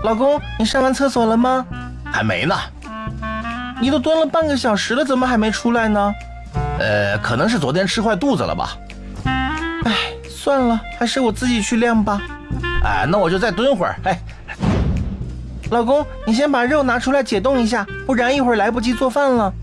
老公，你上完厕所了吗？ 还没呢。 你都蹲了半个小时了，怎么还没出来呢？ 可能是昨天吃坏肚子了吧。 哎，算了，还是我自己去晾吧。 那我就再蹲会儿。 老公，你先把肉拿出来解冻一下，不然一会儿来不及做饭了。